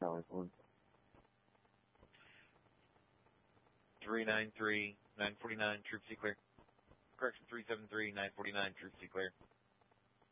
Tower 1. 393, 949, Troop C clear. Correction 373, 949, Troop C clear.